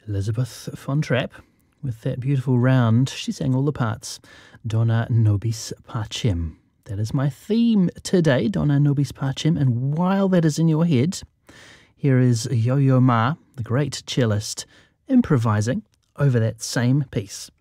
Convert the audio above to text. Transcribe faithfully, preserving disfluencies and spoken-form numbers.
Elizabeth von Trapp, with that beautiful round, she sang all the parts. Dona nobis pacem. That is my theme today, Dona nobis pacem. And while that is in your head, here is Yo-Yo Ma, the great cellist, improvising over that same piece.